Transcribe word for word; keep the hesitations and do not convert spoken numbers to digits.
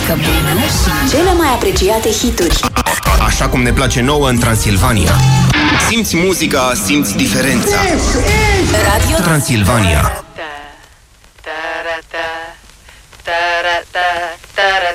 muzică bună și cele mai apreciate hituri. Așa cum ne place nouă în Transilvania. Simți muzica, simți diferența. Radio Transilvania. Ta, ta, ta, ta, ta, ta.